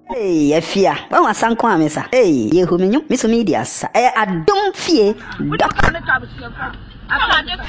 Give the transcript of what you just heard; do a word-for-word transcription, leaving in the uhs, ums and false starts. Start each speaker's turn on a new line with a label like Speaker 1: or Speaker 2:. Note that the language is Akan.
Speaker 1: Hey, Efia, I want some quamesa. Hey, you who mean you, Miss Media, I don't fear.